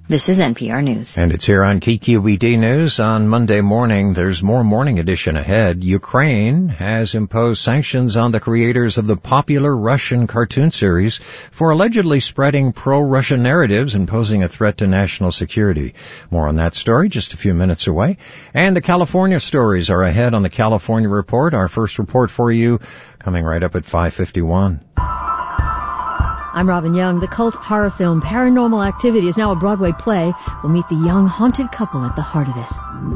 This is NPR News. And it's here on KQED News on Monday morning. There's more morning edition ahead. Ukraine has imposed sanctions on the creators of the popular Russian cartoon series for allegedly spreading pro-Russian narratives and posing a threat to national security. More on that story just a few minutes away. And the California stories are ahead on the California Report. Our first report for you coming right up at 5:51. I'm Robin Young. The cult horror film Paranormal Activity is now a Broadway play. We'll meet the young, haunted couple at the heart of it.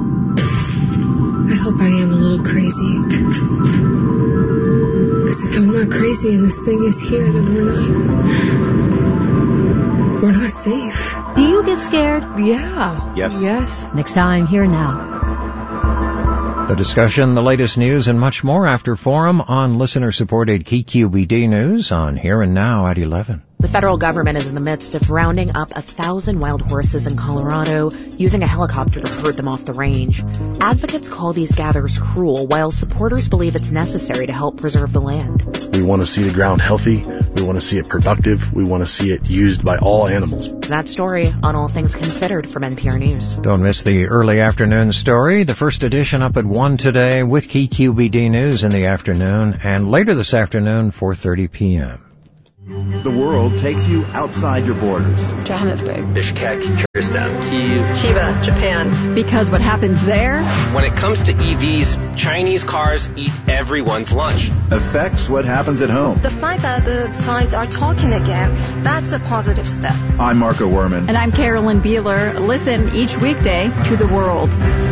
I hope I am a little crazy. Because if I'm not crazy and this thing is here, then we're not safe. Do you get scared? Yeah. Yes. Next time, here and now. The discussion, the latest news, and much more after Forum on listener-supported KQED News on Here and Now at 11. The federal government is in the midst of rounding up 1,000 wild horses in Colorado, using a helicopter to herd them off the range. Advocates call these gatherers cruel, while supporters believe it's necessary to help preserve the land. We want to see the ground healthy. We want to see it productive. We want to see it used by all animals. That story on All Things Considered from NPR News. Don't miss the early afternoon story. The first edition up at 1 today with KQED News in the afternoon, and later this afternoon, 4:30 p.m. The world takes you outside your borders. Johannesburg, Bishkek, Kyrgyzstan, Kyiv, Chiba, Japan. Because what happens there? When it comes to EVs, Chinese cars eat everyone's lunch. Affects what happens at home. The fact that the sides are talking again, that's a positive step. I'm Marco Werman. And I'm Carolyn Beeler. Listen each weekday to The World.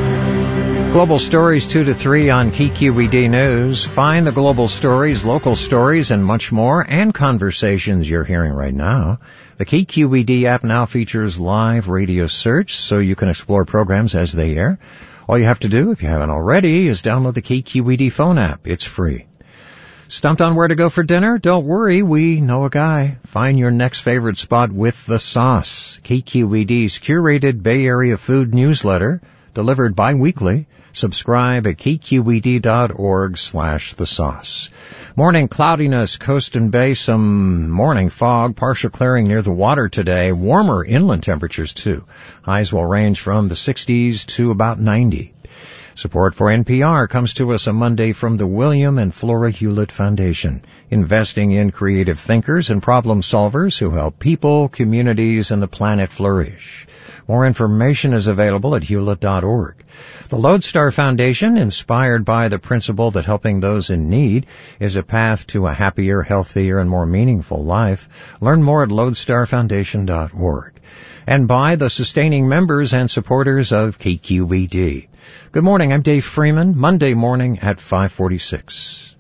Global Stories 2 to 3 on KQED News. Find the global stories, local stories, and much more, and conversations you're hearing right now. The KQED app now features live radio search, so you can explore programs as they air. All you have to do, if you haven't already, is download the KQED phone app. It's free. Stumped on where to go for dinner? Don't worry, we know a guy. Find your next favorite spot with The Sauce, KQED's curated Bay Area food newsletter, delivered bi-weekly. Subscribe at kqed.org/The Sauce. Morning cloudiness, coast and bay, some morning fog, partial clearing near the water today. Warmer inland temperatures too. Highs will range from the 60s to about 90. Support for NPR comes to us on Monday from the William and Flora Hewlett Foundation, investing in creative thinkers and problem solvers who help people, communities, and the planet flourish. More information is available at hewlett.org. The Lodestar Foundation, inspired by the principle that helping those in need is a path to a happier, healthier, and more meaningful life. Learn more at lodestarfoundation.org. And by the sustaining members and supporters of KQED. Good morning, I'm Dave Freeman, Monday morning at 5:46.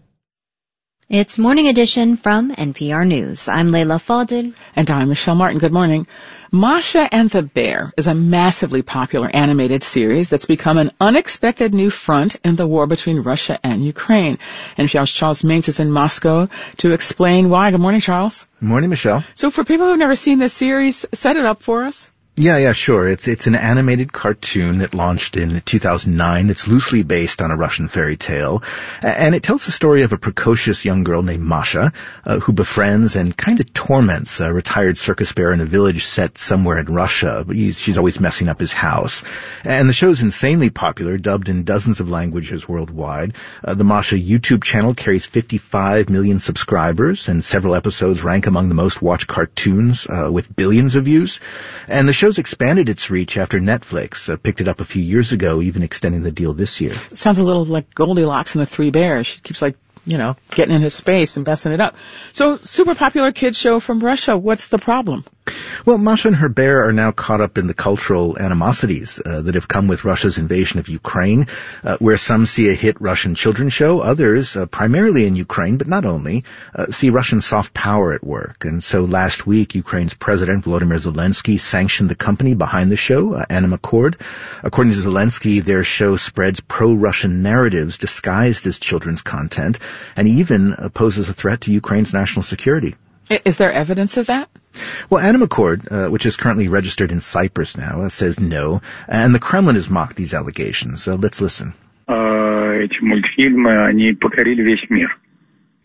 It's Morning Edition from NPR News. I'm Leila Fadel. And I'm Michelle Martin. Good morning. Masha and the Bear is a massively popular animated series that's become an unexpected new front in the war between Russia and Ukraine. NPR's Charles Maines is in Moscow to explain why. Good morning, Charles. Good morning, Michelle. So for people who've never seen this series, set it up for us. Yeah, sure. It's an animated cartoon that launched in 2009 that's loosely based on a Russian fairy tale. And it tells the story of a precocious young girl named Masha, who befriends and kind of torments a retired circus bear in a village set somewhere in Russia. She's always messing up his house. And the show's insanely popular, dubbed in dozens of languages worldwide. The Masha YouTube channel carries 55 million subscribers, and several episodes rank among the most watched cartoons with billions of views. And the show's expanded its reach after Netflix picked it up a few years ago, even extending the deal this year. Sounds a little like Goldilocks and the Three Bears. She keeps getting in his space and messing it up. So, super popular kids show from Russia. What's the problem? Well, Masha and her bear are now caught up in the cultural animosities that have come with Russia's invasion of Ukraine, where some see a hit Russian children's show, others, primarily in Ukraine, but not only, see Russian soft power at work. And so last week, Ukraine's President Volodymyr Zelensky sanctioned the company behind the show, Animacord. According to Zelensky, their show spreads pro-Russian narratives disguised as children's content, and even poses a threat to Ukraine's national security. Is there evidence of that? Well, Animacord, which is currently registered in Cyprus now, says no, and the Kremlin has mocked these allegations. Let's listen. Эти мультфильмы, они покорили весь мир.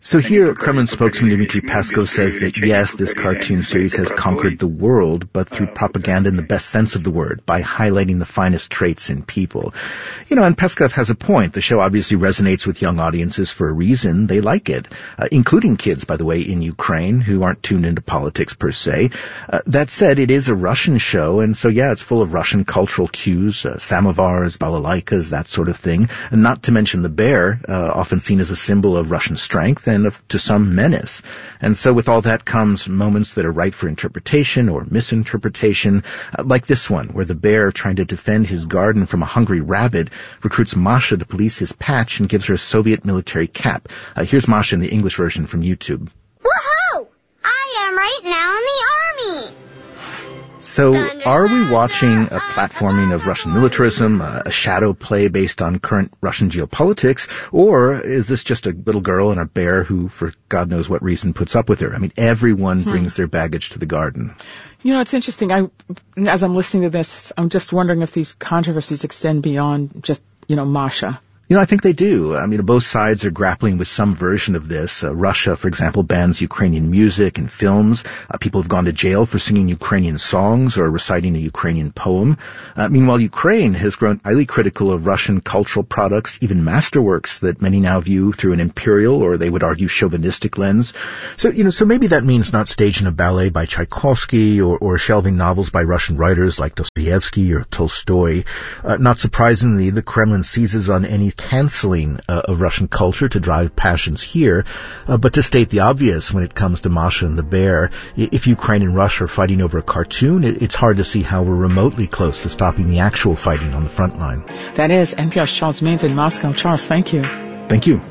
So here, Kremlin spokesman Dmitry Peskov says that yes, this cartoon series has conquered the world, but through propaganda in the best sense of the word, by highlighting the finest traits in people. And Peskov has a point. The show obviously resonates with young audiences for a reason. They like it, including kids, by the way, in Ukraine, who aren't tuned into politics per se. That said, it is a Russian show, and so yeah, it's full of Russian cultural cues, samovars, balalaikas, that sort of thing, and not to mention the bear, often seen as a symbol of Russian strength, and to some menace. And so with all that comes moments that are ripe for interpretation or misinterpretation, like this one, where the bear, trying to defend his garden from a hungry rabbit, recruits Masha to police his patch and gives her a Soviet military cap. Here's Masha in the English version from YouTube. Woohoo! I am right now in the army! So, are we watching a platforming of Russian militarism, a shadow play based on current Russian geopolitics, or is this just a little girl and a bear who, for God knows what reason, puts up with her? I mean, everyone brings their baggage to the garden. It's interesting. As I'm listening to this, I'm just wondering if these controversies extend beyond just, Masha. I think they do. Both sides are grappling with some version of this. Russia, for example, bans Ukrainian music and films. People have gone to jail for singing Ukrainian songs or reciting a Ukrainian poem. Meanwhile, Ukraine has grown highly critical of Russian cultural products, even masterworks that many now view through an imperial or they would argue chauvinistic lens. So maybe that means not staging a ballet by Tchaikovsky or shelving novels by Russian writers like Dostoevsky or Tolstoy. Not surprisingly, the Kremlin seizes on any canceling of Russian culture to drive passions here. But to state the obvious, when it comes to Masha and the bear, if Ukraine and Russia are fighting over a cartoon, it's hard to see how we're remotely close to stopping the actual fighting on the front line. That is NPR's Charles Maynes in Moscow. Charles, thank you. Thank you.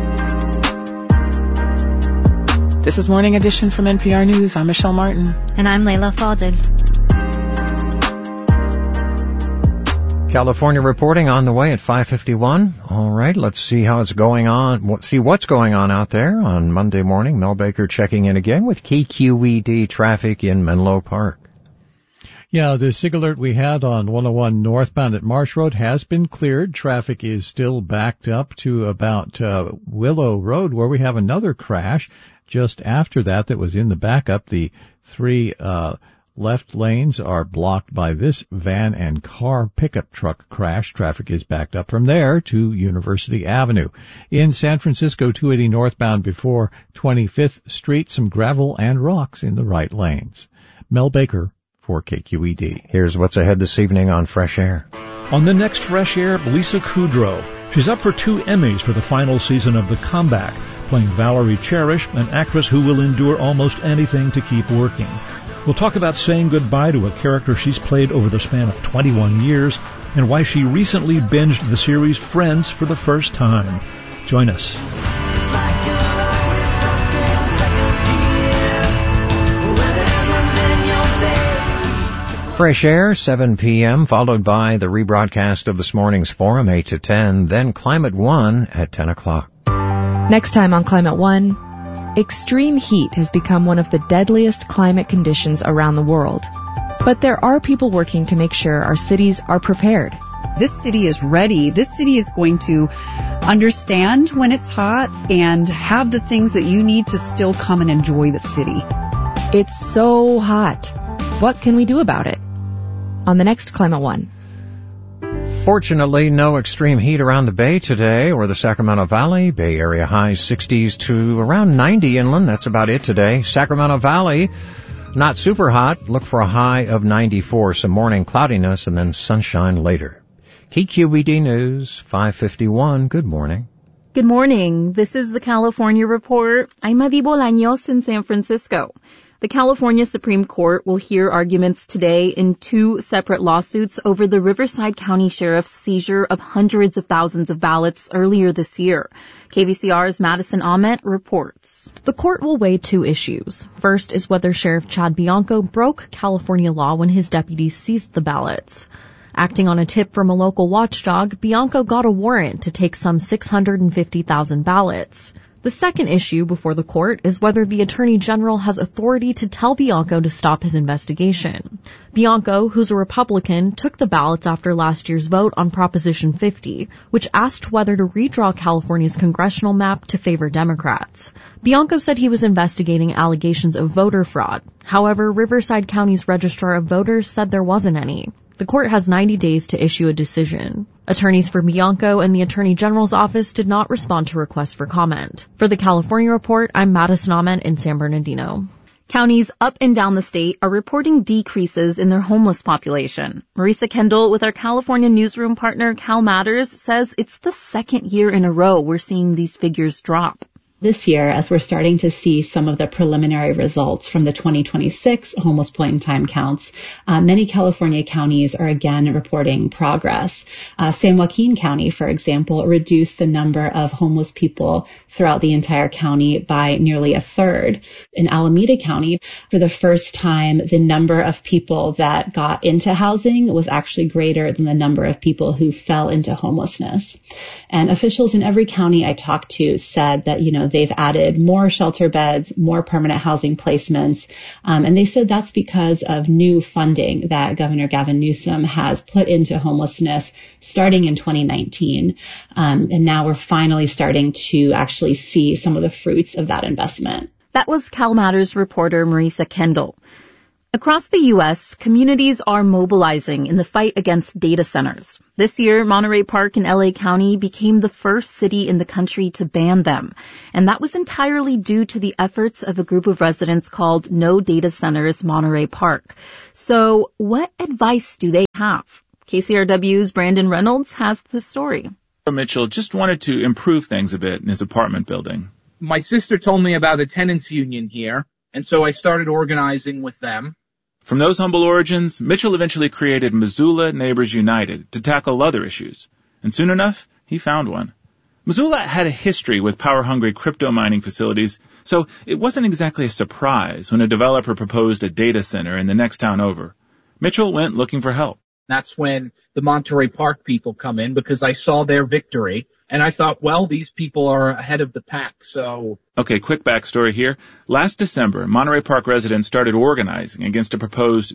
This is Morning Edition from NPR News. I'm Michelle Martin. And I'm Leila Fadel. California reporting on the way at 5:51. All right, let's see how it's going on. See what's going on out there on Monday morning. Mel Baker checking in again with KQED traffic in Menlo Park. Yeah, the SIG alert we had on 101 northbound at Marsh Road has been cleared. Traffic is still backed up to about Willow Road, where we have another crash just after that was in the backup. The three left lanes are blocked by this van and car pickup truck crash. Traffic is backed up from there to University Avenue. In San Francisco, 280 northbound before 25th Street, some gravel and rocks in the right lanes. Mel Baker for KQED. Here's what's ahead this evening on Fresh Air. On the next Fresh Air, Lisa Kudrow. She's up for 2 Emmys for the final season of The Comeback, playing Valerie Cherish, an actress who will endure almost anything to keep working. We'll talk about saying goodbye to a character she's played over the span of 21 years and why she recently binged the series Friends for the first time. Join us. Fresh Air, 7 p.m., followed by the rebroadcast of this morning's forum, 8 to 10, then Climate One at 10 o'clock. Next time on Climate One, extreme heat has become one of the deadliest climate conditions around the world. But there are people working to make sure our cities are prepared. This city is ready. This city is going to understand when it's hot and have the things that you need to still come and enjoy the city. It's so hot. What can we do about it? On the next Climate One. Fortunately, no extreme heat around the Bay today or the Sacramento Valley. Bay Area highs 60s to around 90 inland. That's about it today. Sacramento Valley, not super hot. Look for a high of 94. Some morning cloudiness and then sunshine later. KQED News, 5:51. Good morning. Good morning. This is the California Report. I'm Adi Bolaños in San Francisco. The California Supreme Court will hear arguments today in 2 separate lawsuits over the Riverside County Sheriff's seizure of hundreds of thousands of ballots earlier this year. KVCR's Madison Ahmet reports. The court will weigh 2 issues. First is whether Sheriff Chad Bianco broke California law when his deputies seized the ballots. Acting on a tip from a local watchdog, Bianco got a warrant to take some 650,000 ballots. The second issue before the court is whether the Attorney General has authority to tell Bianco to stop his investigation. Bianco, who's a Republican, took the ballots after last year's vote on Proposition 50, which asked whether to redraw California's congressional map to favor Democrats. Bianco said he was investigating allegations of voter fraud. However, Riverside County's Registrar of Voters said there wasn't any. The court has 90 days to issue a decision. Attorneys for Bianco and the Attorney General's office did not respond to requests for comment. For the California Report, I'm Madison Ament in San Bernardino. Counties up and down the state are reporting decreases in their homeless population. Marisa Kendall with our California newsroom partner Cal Matters says it's the second year in a row we're seeing these figures drop. This year, as we're starting to see some of the preliminary results from the 2026 homeless point-in-time counts, many California counties are again reporting progress. San Joaquin County, for example, reduced the number of homeless people throughout the entire county by nearly a third. In Alameda County, for the first time, the number of people that got into housing was actually greater than the number of people who fell into homelessness. And officials in every county I talked to said that, they've added more shelter beds, more permanent housing placements. And they said that's because of new funding that Governor Gavin Newsom has put into homelessness starting in 2019. And now we're finally starting to actually see some of the fruits of that investment. That was Cal Matters reporter Marisa Kendall. Across the U.S., communities are mobilizing in the fight against data centers. This year, Monterey Park in L.A. County became the first city in the country to ban them. And that was entirely due to the efforts of a group of residents called No Data Centers Monterey Park. So what advice do they have? KCRW's Brandon Reynolds has the story. Mitchell just wanted to improve things a bit in his apartment building. My sister told me about a tenants union here, and so I started organizing with them. From those humble origins, Mitchell eventually created Missoula Neighbors United to tackle other issues. And soon enough, he found one. Missoula had a history with power-hungry crypto mining facilities, so it wasn't exactly a surprise when a developer proposed a data center in the next town over. Mitchell went looking for help. That's when the Monterey Park people come in because I saw their victory. And I thought, well, these people are ahead of the pack, so... Okay, quick backstory here. Last December, Monterey Park residents started organizing against a proposed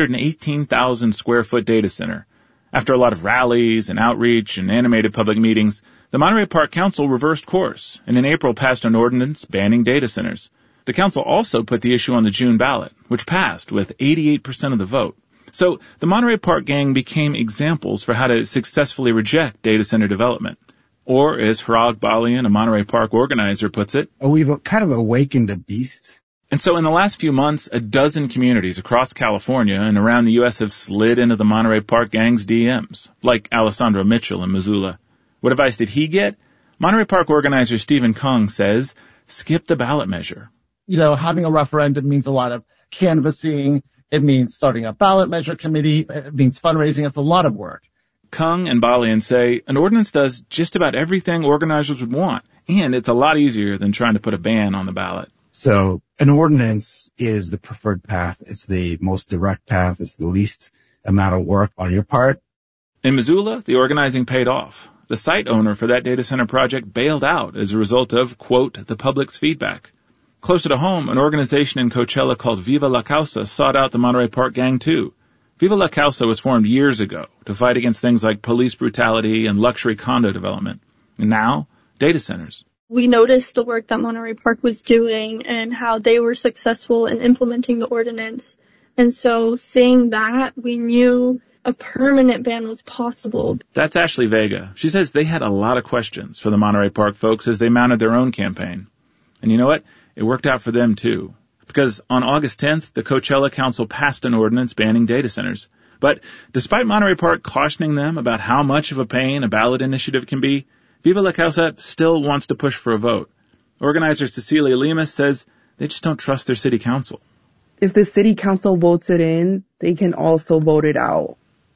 218,000 square foot data center. After a lot of rallies and outreach and animated public meetings, the Monterey Park Council reversed course and in April passed an ordinance banning data centers. The council also put the issue on the June ballot, which passed with 88% of the vote. So the Monterey Park gang became examples for how to successfully reject data center development. Or, as Hrag Balian, a Monterey Park organizer, puts it, we've kind of awakened a beast. And so in the last few months, a dozen communities across California and around the U.S. have slid into the Monterey Park gang's DMs, like Alessandro Mitchell in Missoula. What advice did he get? Monterey Park organizer Stephen Kung says, skip the ballot measure. Having a referendum means a lot of canvassing. It means starting a ballot measure committee. It means fundraising. It's a lot of work. Kung and Balian say an ordinance does just about everything organizers would want, and it's a lot easier than trying to put a ban on the ballot. So an ordinance is the preferred path. It's the most direct path. It's the least amount of work on your part. In Missoula, the organizing paid off. The site owner for that data center project bailed out as a result of, quote, the public's feedback. Closer to home, an organization in Coachella called Viva La Causa sought out the Monterey Park gang too. Viva La Causa was formed years ago to fight against things like police brutality and luxury condo development. And now, data centers. We noticed the work that Monterey Park was doing and how they were successful in implementing the ordinance. And so seeing that, we knew a permanent ban was possible. That's Ashley Vega. She says they had a lot of questions for the Monterey Park folks as they mounted their own campaign. And you know what? It worked out for them too. Because on August 10th, the Coachella Council passed an ordinance banning data centers. But despite Monterey Park cautioning them about how much of a pain a ballot initiative can be, Viva La Causa still wants to push for a vote. Organizer Cecilia Lemus says they just don't trust their city council. If the city council votes it in, they can also vote it out.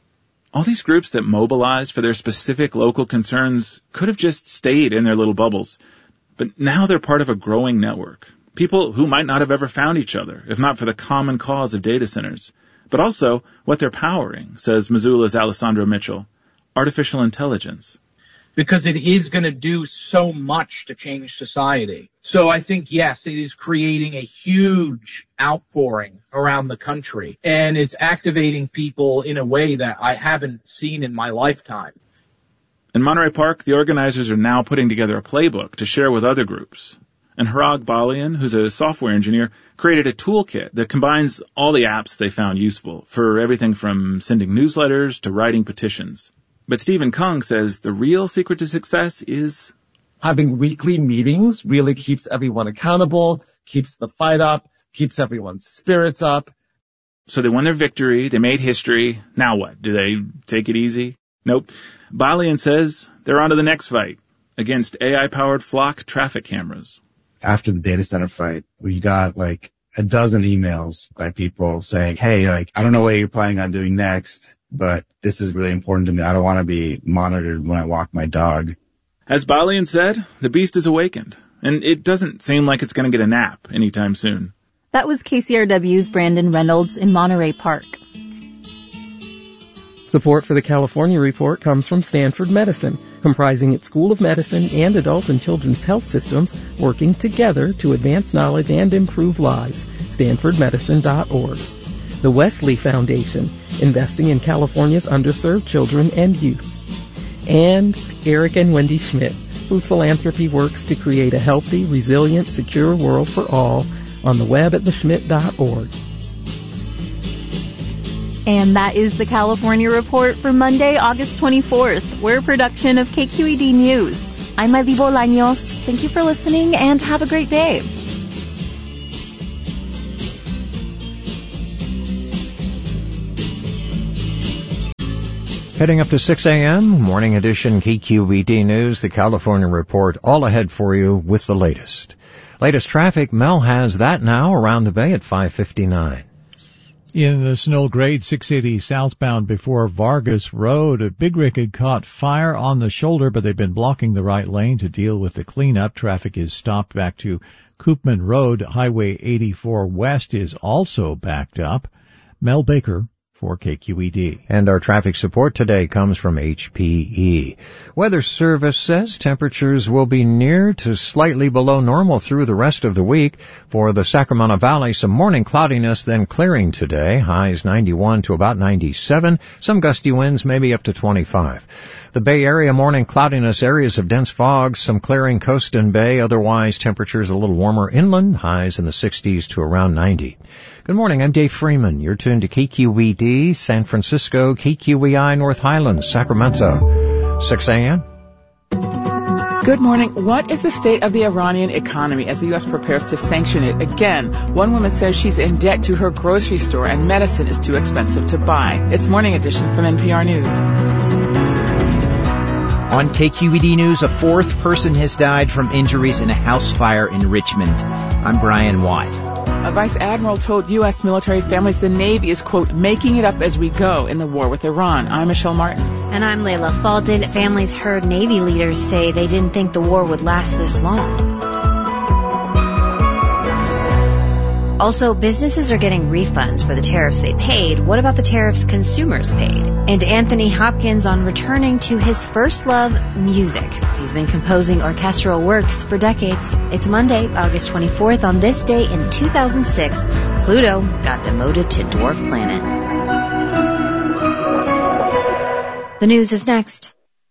All these groups that mobilized for their specific local concerns could have just stayed in their little bubbles. But now they're part of a growing network. People who might not have ever found each other, if not for the common cause of data centers. But also what they're powering, says Missoula's Alessandro Mitchell. Artificial intelligence. because it is going to do so much to change society. So I think, yes, it is creating a huge outpouring around the country, and it's activating people in a way that I haven't seen in my lifetime. In Monterey Park, the organizers are now putting together a playbook to share with other groups. And Harag Balian, who's a software engineer, created a toolkit that combines all the apps they found useful for everything from sending newsletters to writing petitions. But Stephen Kung says the real secret to success is having weekly meetings really keeps everyone accountable, keeps the fight up, keeps everyone's spirits up. So they won their victory, they made history. Now what? Do they take it easy? Nope. Balian says they're on to the next fight against AI-powered flock traffic cameras. After the data center fight, we got like a dozen emails by people saying, hey, like, I don't know what you're planning on doing next, but this is really important to me. I don't want to be monitored when I walk my dog. As Balian said, the beast is awakened, and it doesn't seem like it's going to get a nap anytime soon. That was KCRW's Brandon Reynolds in Monterey Park. Support for the California Report comes from Stanford Medicine, comprising its School of Medicine and adult and children's health systems working together to advance knowledge and improve lives. StanfordMedicine.org. The Wesley Foundation, investing in California's underserved children and youth. And Eric and Wendy Schmidt, whose philanthropy works to create a healthy, resilient, secure world for all on the web at theschmidt.org. And that is the California Report for Monday, August 24th. We're a production of KQED News. I'm Madi Bolaños. Thank you for listening and have a great day. Heading up to 6 a.m., morning edition KQED News, the California Report, all ahead for you with the latest. Latest traffic, Mel has that now around the bay at 5:59. In the Snow Grade 680 southbound before Vargas Road, a big rig had caught fire on the shoulder, but they've been blocking the right lane to deal with the cleanup. Traffic is stopped back to Koopman Road. Highway 84 West is also backed up. Mel Baker for KQED. And our traffic support today comes from HPE. Weather Service says temperatures will be near to slightly below normal through the rest of the week. For the Sacramento Valley, some morning cloudiness, then clearing today. Highs 91 to about 97. Some gusty winds, maybe up to 25. The Bay Area, morning cloudiness, areas of dense fog, some clearing coast and bay. Otherwise, temperatures a little warmer inland. Highs in the 60s to around 90. Good morning, I'm Dave Freeman. You're tuned to KQED, San Francisco, KQEI, North Highlands, Sacramento. 6 a.m. Good morning. What is the state of the Iranian economy as the U.S. prepares to sanction it again? One woman says she's in debt to her grocery store and medicine is too expensive to buy. It's Morning Edition from NPR News. On KQED News, a fourth person has died from injuries in a house fire in Richmond. I'm Brian Watt. A vice admiral told U.S. military families the Navy is, quote, making it up as we go in the war with Iran. I'm Michelle Martin. And I'm Layla Faldin. Families heard Navy leaders say they didn't think the war would last this long. Also, businesses are getting refunds for the tariffs they paid. What about the tariffs consumers paid? And Anthony Hopkins on returning to his first love, music. He's been composing orchestral works for decades. It's Monday, August 24th. On this day in 2006, Pluto got demoted to dwarf planet. The news is next.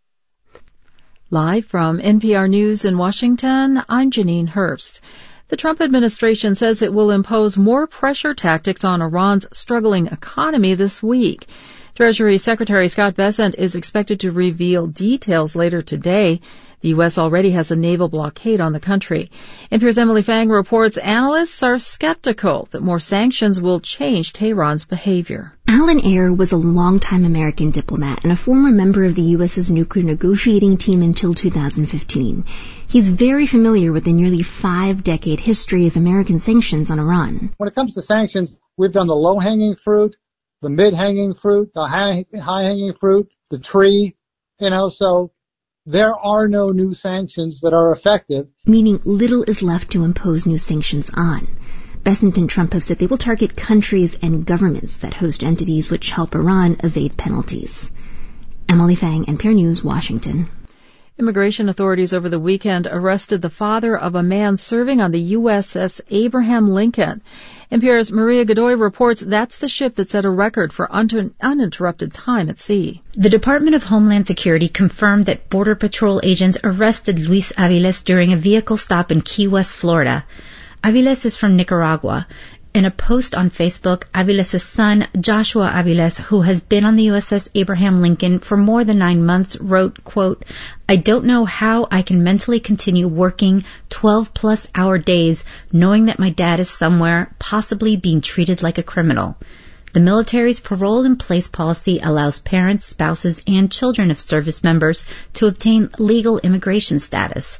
Live from NPR News in Washington, I'm Janine Herbst. The Trump administration says it will impose more pressure tactics on Iran's struggling economy this week. Treasury Secretary Scott Bessent is expected to reveal details later today. The U.S. already has a naval blockade on the country. NPR's Emily Fang reports analysts are skeptical that more sanctions will change Tehran's behavior. Alan Ayer was a longtime American diplomat and a former member of the U.S.'s nuclear negotiating team until 2015. He's very familiar with the nearly 5-decade history of American sanctions on Iran. When it comes to sanctions, we've done the low-hanging fruit, the mid-hanging fruit, the high-hanging fruit, the tree, so there are no new sanctions that are effective. Meaning little is left to impose new sanctions on. Bessent and Trump have said they will target countries and governments that host entities which help Iran evade penalties. Emily Fang, NPR News, Washington. Immigration authorities over the weekend arrested the father of a man serving on the USS Abraham Lincoln. NPR's Maria Godoy reports that's the ship that set a record for uninterrupted time at sea. The Department of Homeland Security confirmed that Border Patrol agents arrested Luis Aviles during a vehicle stop in Key West, Florida. Aviles is from Nicaragua. In a post on Facebook, Aviles' son, Joshua Aviles, who has been on the USS Abraham Lincoln for more than 9 months, wrote, quote, "I don't know how I can mentally continue working 12-plus hour days knowing that my dad is somewhere, possibly being treated like a criminal." The military's parole-in-place policy allows parents, spouses, and children of service members to obtain legal immigration status.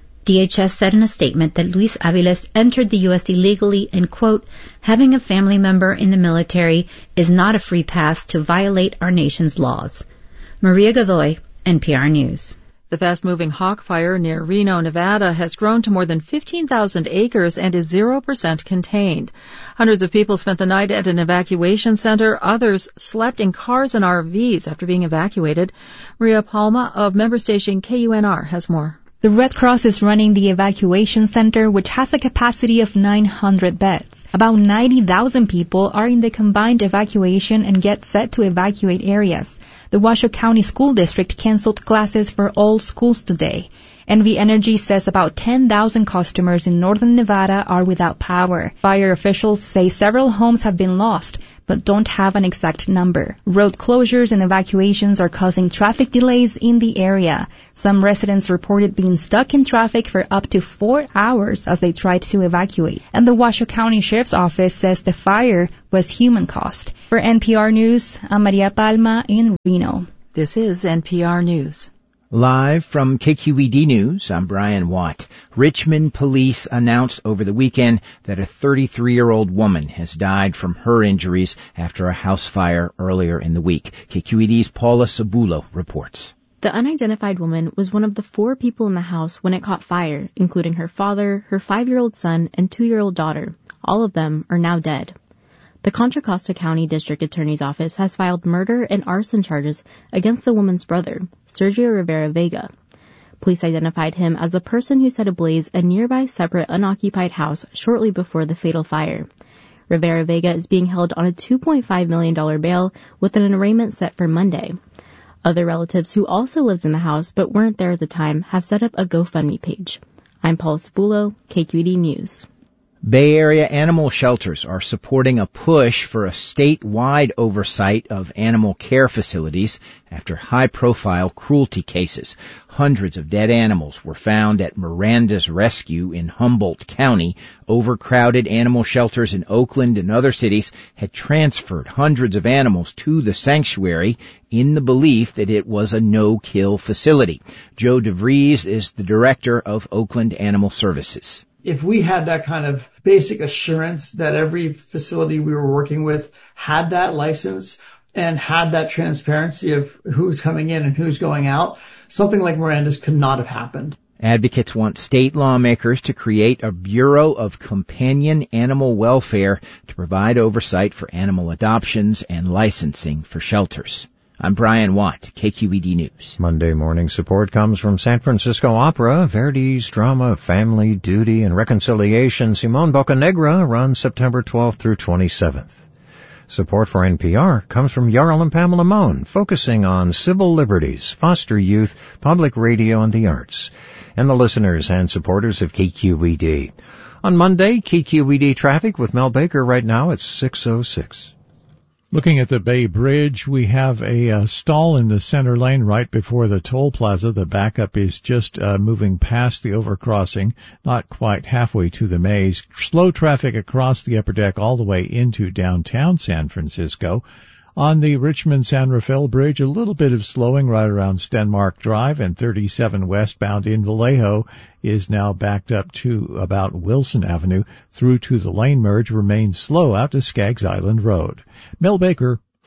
DHS said in a statement that Luis Aviles entered the U.S. illegally and, quote, "having a family member in the military is not a free pass to violate our nation's laws." Maria Godoy, NPR News. The fast-moving hawk fire near Reno, Nevada has grown to more than 15,000 acres and is 0% contained. Hundreds of people spent the night at an evacuation center. Others slept in cars and RVs after being evacuated. Maria Palma of member station KUNR has more. The Red Cross is running the evacuation center, which has a capacity of 900 beds. About 90,000 people are in the combined evacuation and get set to evacuate areas. The Washoe County School District canceled classes for all schools today. NV Energy says about 10,000 customers in northern Nevada are without power. Fire officials say several homes have been lost, but don't have an exact number. Road closures and evacuations are causing traffic delays in the area. Some residents reported being stuck in traffic for up to 4 hours as they tried to evacuate. And the Washoe County Sheriff's Office says the fire was human-caused. For NPR News, I'm Maria Palma in Reno. This is NPR News. Live from KQED News, I'm Brian Watt. Richmond police announced over the weekend that a 33-year-old woman has died from her injuries after a house fire earlier in the week. KQED's Paula Sabulo reports. The unidentified woman was one of the 4 people in the house when it caught fire, including her father, her 5-year-old son, and 2-year-old daughter. All of them are now dead. The Contra Costa County District Attorney's Office has filed murder and arson charges against the woman's brother, Sergio Rivera Vega. Police identified him as the person who set ablaze a nearby separate unoccupied house shortly before the fatal fire. Rivera Vega is being held on a $2.5 million bail with an arraignment set for Monday. Other relatives who also lived in the house but weren't there at the time have set up a GoFundMe page. I'm Paula Sabulo, KQED News. Bay Area animal shelters are supporting a push for a statewide oversight of animal care facilities after high-profile cruelty cases. Hundreds of dead animals were found at Miranda's Rescue in Humboldt County. Overcrowded animal shelters in Oakland and other cities had transferred hundreds of animals to the sanctuary in the belief that it was a no-kill facility. Joe DeVries is the director of Oakland Animal Services. If we had that kind of basic assurance that every facility we were working with had that license and had that transparency of who's coming in and who's going out, something like Miranda's could not have happened. Advocates want state lawmakers to create a Bureau of Companion Animal Welfare to provide oversight for animal adoptions and licensing for shelters. I'm Brian Watt, KQED News. Monday morning support comes from San Francisco Opera. Verdi's drama Family, Duty, and Reconciliation, Simón Bocanegra, runs September 12th through 27th. Support for NPR comes from Yarl and Pamela Mohn, focusing on civil liberties, foster youth, public radio, and the arts, and the listeners and supporters of KQED. On Monday, KQED traffic with Mel Baker right now at 6:06. Looking at the Bay Bridge, we have a stall in the center lane right before the toll plaza. The backup is just moving past the overcrossing, not quite halfway to the maze. Slow traffic across the upper deck all the way into downtown San Francisco. On the Richmond-San Rafael Bridge, a little bit of slowing right around Stenmark Drive, and 37 westbound in Vallejo is now backed up to about Wilson Avenue through to the lane merge, remains slow out to Skaggs Island Road. Mel Baker,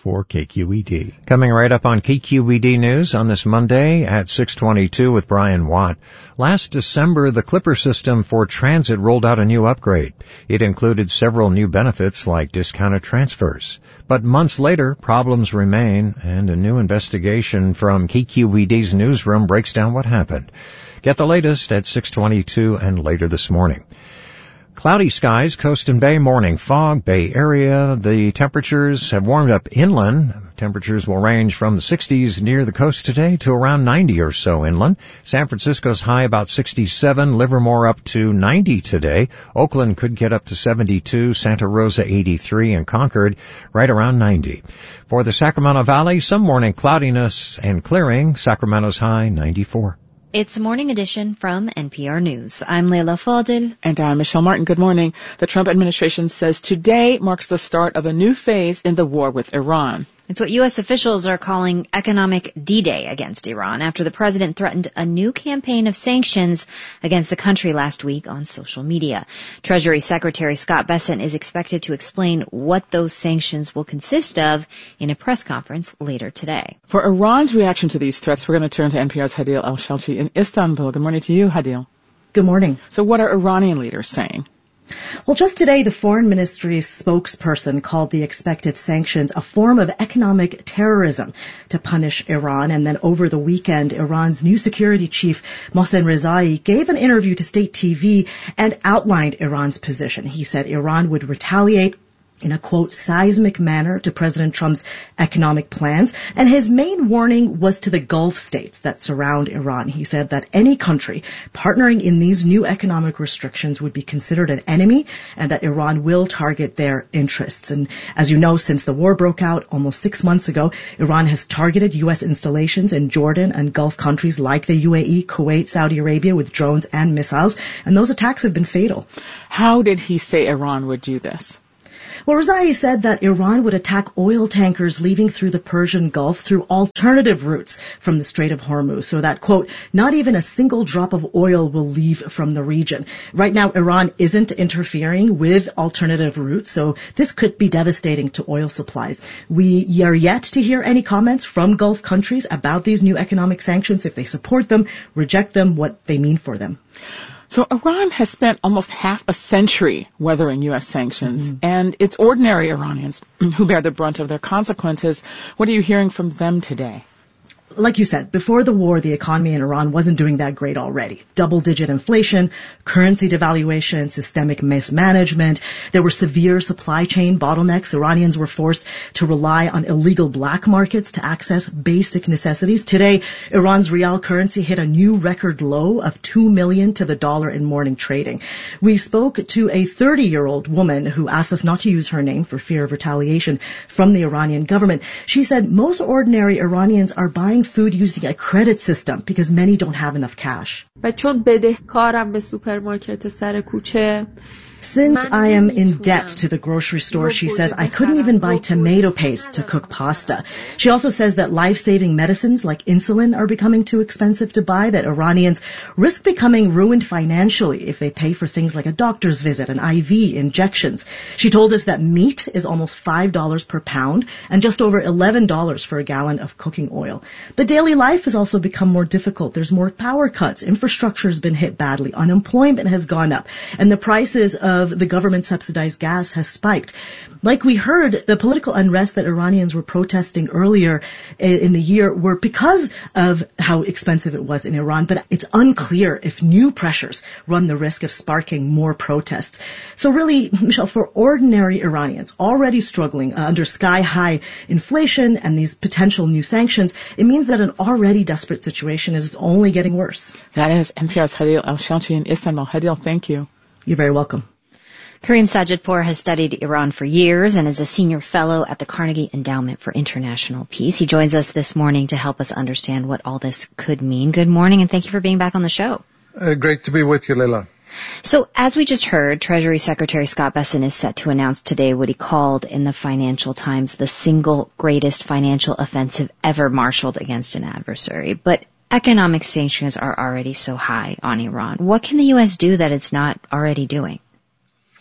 for KQED. Coming right up on KQED News on this Monday at 6:22 with Brian Watt. Last December, the Clipper system for transit rolled out a new upgrade. It included several new benefits like discounted transfers. But months later, problems remain, and a new investigation from KQED's newsroom breaks down what happened. Get the latest at 6:22 and later this morning. Cloudy skies, coast and bay, morning fog, Bay Area. The temperatures have warmed up inland. Temperatures will range from the 60s near the coast today to around 90 or so inland. San Francisco's high about 67, Livermore up to 90 today. Oakland could get up to 72, Santa Rosa 83, and Concord right around 90. For the Sacramento Valley, some morning cloudiness and clearing. Sacramento's high 94. It's Morning Edition from NPR News. I'm Leila Fadil. And I'm Michelle Martin. Good morning. The Trump administration says today marks the start of a new phase in the war with Iran. It's what U.S. officials are calling economic D-Day against Iran after the president threatened a new campaign of sanctions against the country last week on social media. Treasury Secretary Scott Bessent is expected to explain what those sanctions will consist of in a press conference later today. For Iran's reaction to these threats, we're going to turn to NPR's Hadil Al-Shalchi in Istanbul. Good morning to you, Hadil. Good morning. So what are Iranian leaders saying? Well, just today, the foreign ministry's spokesperson called the expected sanctions a form of economic terrorism to punish Iran. And then over the weekend, Iran's new security chief, Mohsen Rezai, gave an interview to state TV and outlined Iran's position. He said Iran would retaliate in a, quote, seismic manner to President Trump's economic plans. And his main warning was to the Gulf states that surround Iran. He said that any country partnering in these new economic restrictions would be considered an enemy and that Iran will target their interests. And as you know, since the war broke out almost 6 months ago, Iran has targeted U.S. installations in Jordan and Gulf countries like the UAE, Kuwait, Saudi Arabia with drones and missiles. And those attacks have been fatal. How did he say Iran would do this? Well, Rezai said that Iran would attack oil tankers leaving through the Persian Gulf through alternative routes from the Strait of Hormuz, so that, quote, not even a single drop of oil will leave from the region. Right now, Iran isn't interfering with alternative routes, so this could be devastating to oil supplies. We are yet to hear any comments from Gulf countries about these new economic sanctions, if they support them, reject them, what they mean for them. So Iran has spent almost half a century weathering U.S. sanctions, and it's ordinary Iranians who bear the brunt of their consequences. What are you hearing from them today? Like you said, before the war, the economy in Iran wasn't doing that great already. Double-digit inflation, currency devaluation, systemic mismanagement. There were severe supply chain bottlenecks. Iranians were forced to rely on illegal black markets to access basic necessities. Today, Iran's rial currency hit a new record low of $2 million to the dollar in morning trading. We spoke to a 30-year-old woman who asked us not to use her name for fear of retaliation from the Iranian government. She said most ordinary Iranians are buying food using a credit system because many don't have enough cash. Since I am in debt to the grocery store, she says, I couldn't even buy tomato paste to cook pasta. She also says that life-saving medicines like insulin are becoming too expensive to buy, that Iranians risk becoming ruined financially if they pay for things like a doctor's visit and IV injections. She told us that meat is almost $5 per pound and just over $11 for a gallon of cooking oil. But daily life has also become more difficult. There's more power cuts. Infrastructure has been hit badly. Unemployment has gone up. And the prices of the government-subsidized gas has spiked. Like we heard, the political unrest that Iranians were protesting earlier in the year were because of how expensive it was in Iran, but it's unclear if new pressures run the risk of sparking more protests. So really, Michelle, for ordinary Iranians already struggling under sky-high inflation and these potential new sanctions, it means that an already desperate situation is only getting worse. That is NPR's Hadil Al-Shalchi in Istanbul. Hadil, thank you. You're very welcome. Kareem Sajidpour has studied Iran for years and is a senior fellow at the Carnegie Endowment for International Peace. He joins us this morning to help us understand what all this could mean. Good morning, and thank you for being back on the show. Great to be with you, Leila. So, as we just heard, Treasury Secretary Scott Bessent is set to announce today what he called in the Financial Times the single greatest financial offensive ever marshaled against an adversary. But economic sanctions are already so high on Iran. What can the U.S. do that it's not already doing?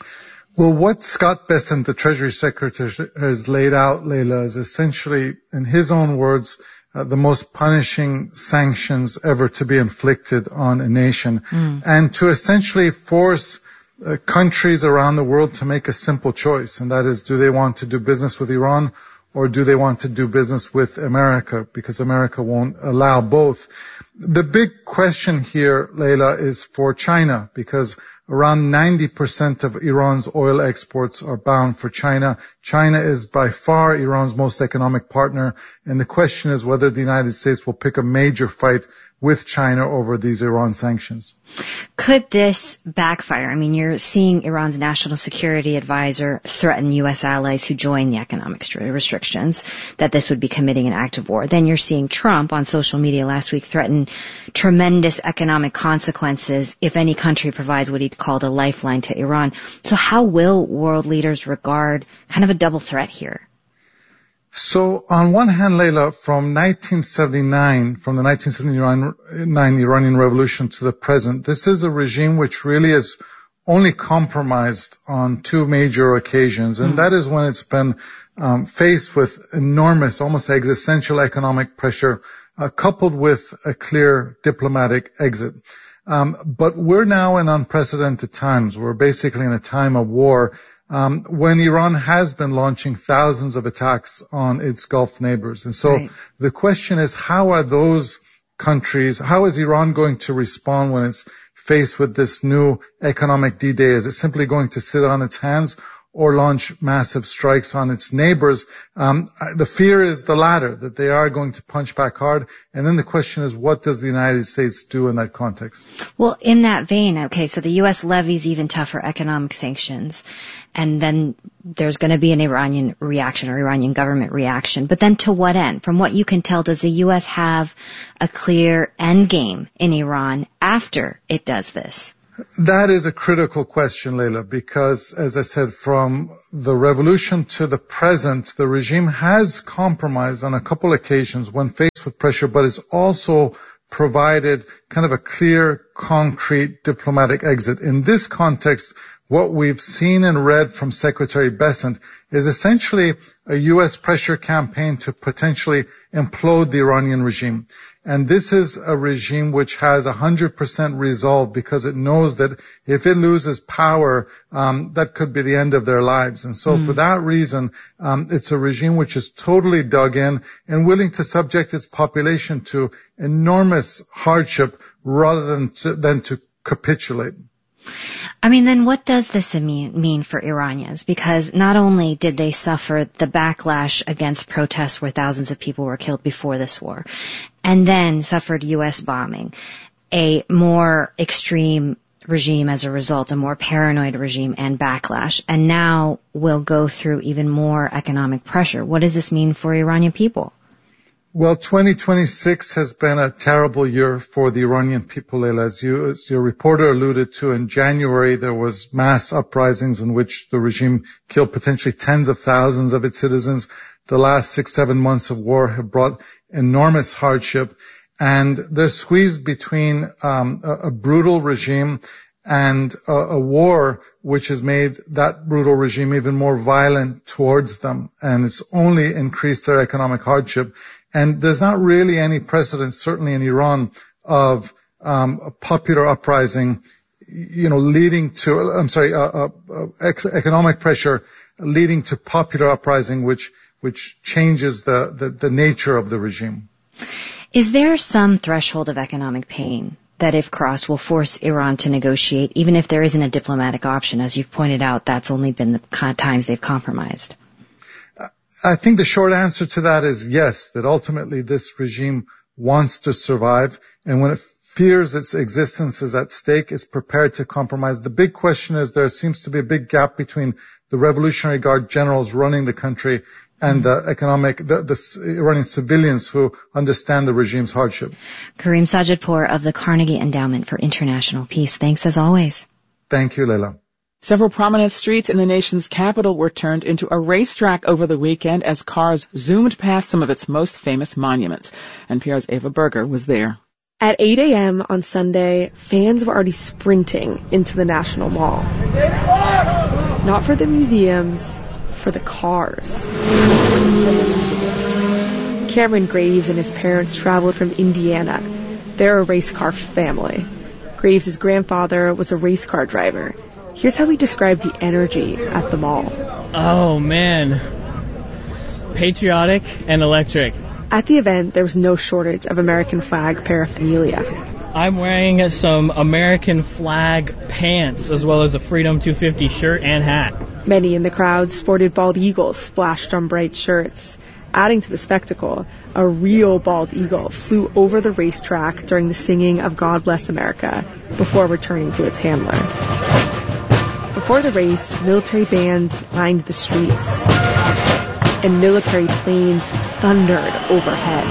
Well, what Scott Bessent, the Treasury Secretary, has laid out, Leila, is essentially, in his own words, the most punishing sanctions ever to be inflicted on a nation, and to essentially force countries around the world to make a simple choice, and that is, do they want to do business with Iran or do they want to do business with America, because America won't allow both. The big question here, Leila, is for China, because around 90% of Iran's oil exports are bound for China. China is by far Iran's most economic partner, and the question is whether the United States will pick a major fight with China over these Iran sanctions. Could this backfire? I mean, you're seeing Iran's national security advisor threaten U.S. allies who join the economic restrictions that this would be committing an act of war. Then you're seeing Trump on social media last week threaten tremendous economic consequences if any country provides what he called a lifeline to Iran. So how will world leaders regard kind of a double threat here? So on one hand, Leila, from the 1979 Iranian Revolution to the present, this is a regime which really is only compromised on two major occasions, and that is when it's been faced with enormous, almost existential economic pressure, coupled with a clear diplomatic exit. But we're now in unprecedented times. We're basically in a time of war, when Iran has been launching thousands of attacks on its Gulf neighbors. And so the question is, how are those countries, how is Iran going to respond when it's faced with this new economic D-Day? Is it simply going to sit on its hands or launch massive strikes on its neighbors? The fear is the latter, that they are going to punch back hard. And then the question is, what does the United States do in that context? Well, in that vein, okay, so the U.S. levies even tougher economic sanctions, and then there's going to be an Iranian reaction or Iranian government reaction. But then to what end? From what you can tell, does the U.S. have a clear end game in Iran after it does this? That is a critical question, Leila, because, as I said, from the revolution to the present, the regime has compromised on a couple occasions when faced with pressure, but it's also provided kind of a clear, concrete diplomatic exit. In this context, what we've seen and read from Secretary Bessent is essentially a U.S. pressure campaign to potentially implode the Iranian regime. And this is a regime which has 100% resolve, because it knows that if it loses power, that could be the end of their lives. And so for that reason, it's a regime which is totally dug in and willing to subject its population to enormous hardship rather than to capitulate. I mean, then what does this mean for Iranians? Because not only did they suffer the backlash against protests where thousands of people were killed before this war, and then suffered U.S. bombing, a more extreme regime as a result, a more paranoid regime and backlash, and now will go through even more economic pressure. What does this mean for Iranian people? Well, 2026 has been a terrible year for the Iranian people, Leila. As your reporter alluded to, in January there was mass uprisings in which the regime killed potentially tens of thousands of its citizens. The last 6-7 months of war have brought enormous hardship, and they're squeezed between a brutal regime and a war which has made that brutal regime even more violent towards them, and it's only increased their economic hardship. And there's not really any precedent, certainly in Iran, of a popular uprising, leading to, economic pressure leading to popular uprising, which changes the nature of the regime. Is there some threshold of economic pain that, if crossed, will force Iran to negotiate, even if there isn't a diplomatic option? As you've pointed out, that's only been the times they've compromised. I think the short answer to that is yes, that ultimately this regime wants to survive, and when it fears its existence is at stake, it's prepared to compromise. The big question is, there seems to be a big gap between the Revolutionary Guard generals running the country and the Iranian civilians who understand the regime's hardship. Karim Sajidpour of the Carnegie Endowment for International Peace. Thanks as always. Thank you, Leila. Several prominent streets in the nation's capital were turned into a racetrack over the weekend as cars zoomed past some of its most famous monuments. NPR's Ava Berger was there. At 8 a.m. on Sunday, fans were already sprinting into the National Mall. Not for the museums, for the cars. Cameron Graves and his parents traveled from Indiana. They're a race car family. Graves' grandfather was a race car driver. Here's how he described the energy at the mall. Oh, man. Patriotic and electric. At the event, there was no shortage of American flag paraphernalia. I'm wearing some American flag pants as well as a Freedom 250 shirt and hat. Many in the crowd sported bald eagles splashed on bright shirts. Adding to the spectacle, a real bald eagle flew over the racetrack during the singing of God Bless America before returning to its handler. Before the race, military bands lined the streets, and military planes thundered overhead.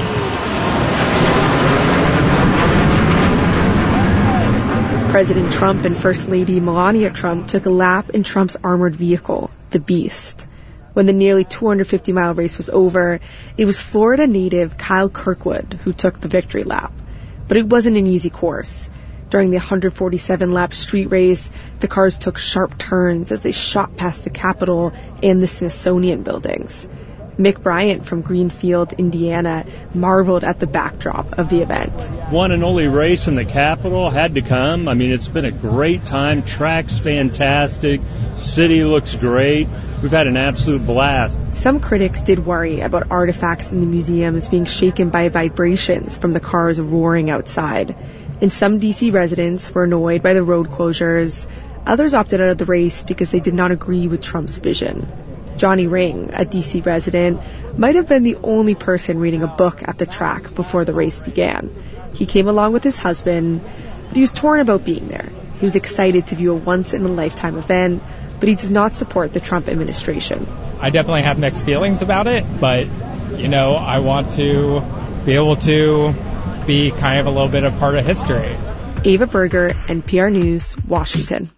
President Trump and First Lady Melania Trump took a lap in Trump's armored vehicle, the Beast. When the nearly 250-mile race was over, it was Florida native Kyle Kirkwood who took the victory lap. But it wasn't an easy course. During the 147-lap street race, the cars took sharp turns as they shot past the Capitol and the Smithsonian buildings. Mick Bryant from Greenfield, Indiana, marveled at the backdrop of the event. One and only race in the Capitol had to come. I mean, it's been a great time. Track's fantastic. City looks great. We've had an absolute blast. Some critics did worry about artifacts in the museums being shaken by vibrations from the cars roaring outside. And some D.C. residents were annoyed by the road closures. Others opted out of the race because they did not agree with Trump's vision. Johnny Ring, a D.C. resident, might have been the only person reading a book at the track before the race began. He came along with his husband, but he was torn about being there. He was excited to view a once-in-a-lifetime event, but he does not support the Trump administration. I definitely have mixed feelings about it, but, I want to be able to be kind of a little bit a part of history. Ava Berger, NPR News, Washington.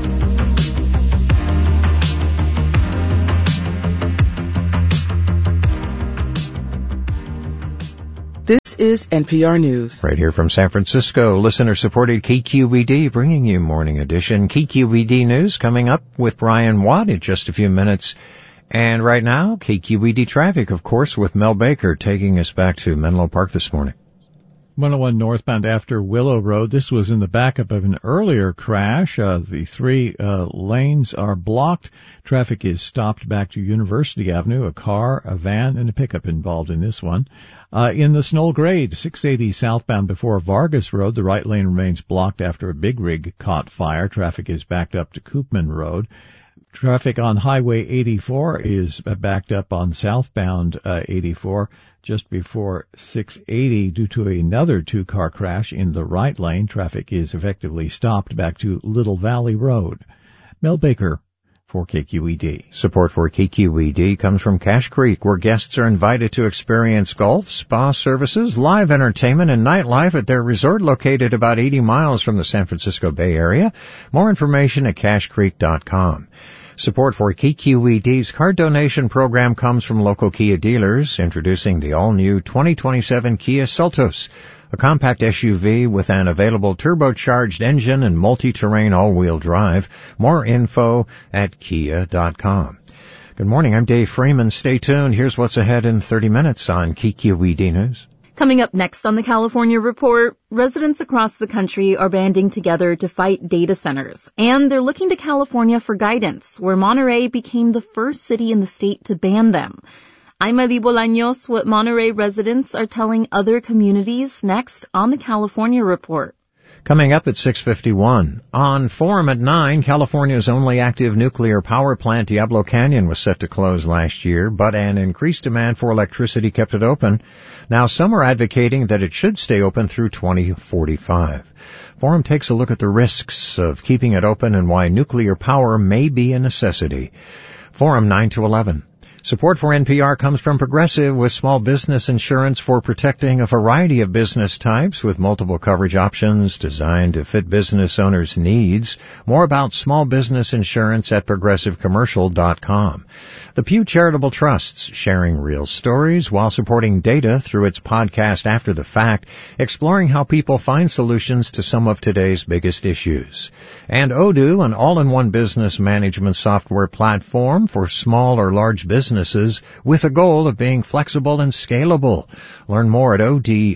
This is NPR News. Right here from San Francisco, listener-supported KQED bringing you Morning Edition. KQED News coming up with Brian Watt in just a few minutes. And right now, KQED traffic, of course, with Mel Baker taking us back to Menlo Park this morning. 101 northbound after Willow Road. This was in the backup of an earlier crash. The three lanes are blocked. Traffic is stopped back to University Avenue. A car, a van, and a pickup involved in this one. In the Snow Grade, 680 southbound before Vargas Road, the right lane remains blocked after a big rig caught fire. Traffic is backed up to Koopman Road. Traffic on Highway 84 is backed up on southbound 84 just before 680 due to another two-car crash in the right lane. Traffic is effectively stopped back to Little Valley Road. Mel Baker for KQED. Support for KQED comes from Cache Creek, where guests are invited to experience golf, spa services, live entertainment, and nightlife at their resort located about 80 miles from the San Francisco Bay Area. More information at cachecreek.com. Support for KQED's card donation program comes from local Kia dealers, introducing the all-new 2027 Kia Seltos, a compact SUV with an available turbocharged engine and multi-terrain all-wheel drive. More info at kia.com. Good morning, I'm Dave Freeman. Stay tuned. Here's what's ahead in 30 minutes on KQED News. Coming up next on the California Report, residents across the country are banding together to fight data centers, and they're looking to California for guidance, where Monterey became the first city in the state to ban them. I'm Adi Bolaños, what Monterey residents are telling other communities next on the California Report. Coming up at 6:51. On Forum at 9, California's only active nuclear power plant, Diablo Canyon, was set to close last year, but an increased demand for electricity kept it open. Now some are advocating that it should stay open through 2045. Forum takes a look at the risks of keeping it open and why nuclear power may be a necessity. Forum 9 to 11. Support for NPR comes from Progressive with small business insurance for protecting a variety of business types with multiple coverage options designed to fit business owners' needs. More about small business insurance at progressivecommercial.com. The Pew Charitable Trusts, sharing real stories while supporting data through its podcast After the Fact, exploring how people find solutions to some of today's biggest issues. And Odoo, an all-in-one business management software platform for small or large businesses with a goal of being flexible and scalable. Learn more at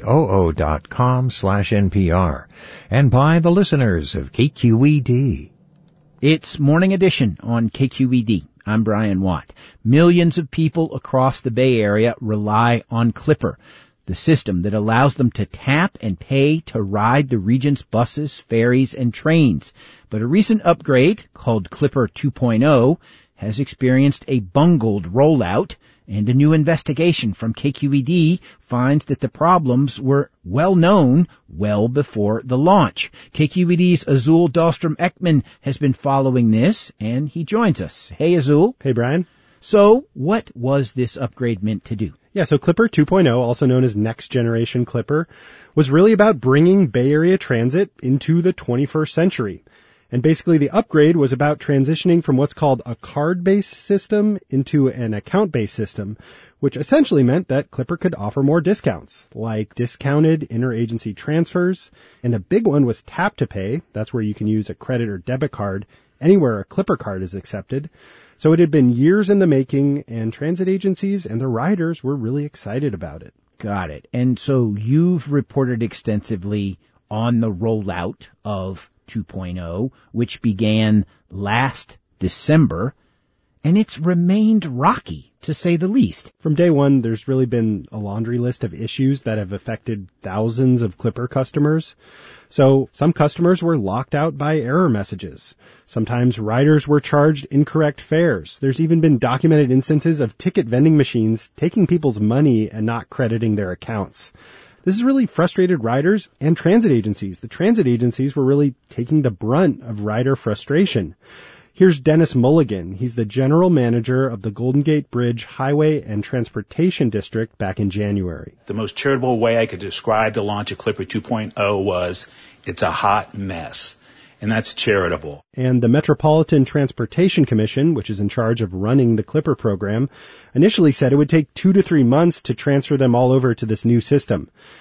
odoo.com/NPR. And by the listeners of KQED. It's Morning Edition on KQED. I'm Brian Watt. Millions of people across the Bay Area rely on Clipper, the system that allows them to tap and pay to ride the region's buses, ferries, and trains. But a recent upgrade, called Clipper 2.0, has experienced a bungled rollout, and a new investigation from KQED finds that the problems were well known well before the launch. KQED's Azul Dahlstrom-Ekman has been following this, and he joins us. Hey, Azul. Hey, Brian. So, what was this upgrade meant to do? Yeah, so Clipper 2.0, also known as Next Generation Clipper, was really about bringing Bay Area transit into the 21st century. And basically the upgrade was about transitioning from what's called a card-based system into an account-based system, which essentially meant that Clipper could offer more discounts, like discounted interagency transfers, and a big one was tap to pay. That's where you can use a credit or debit card anywhere a Clipper card is accepted. So it had been years in the making, and transit agencies and the riders were really excited about it. Got it. And so you've reported extensively on the rollout of 2.0, which began last December, and it's remained rocky, to say the least. From day one, there's really been a laundry list of issues that have affected thousands of Clipper customers. So some customers were locked out by error messages. Sometimes riders were charged incorrect fares. There's even been documented instances of ticket vending machines taking people's money and not crediting their accounts. This has really frustrated riders and transit agencies. The transit agencies were really taking the brunt of rider frustration. Here's Dennis Mulligan. He's the general manager of the Golden Gate Bridge Highway and Transportation District back in January. The most charitable way I could describe the launch of Clipper 2.0 was, it's a hot mess. And that's charitable. And the Metropolitan Transportation Commission, which is in charge of running the Clipper program, initially said it would take 2 to 3 months to transfer them all over to this new system.